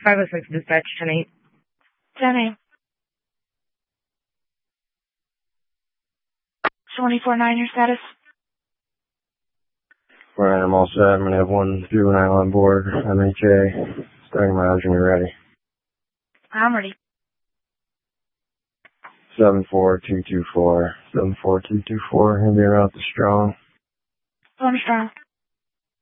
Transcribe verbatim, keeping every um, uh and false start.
five oh six dispatch, ten eight. ten eight. twenty-four nine, your status? Alright, I'm all set. I'm going to have one juvenile on board, M H A. Starting mileage when you're ready. I'm ready. seven four two two four. seven four two two four. He'll be around the strong. I'm strong.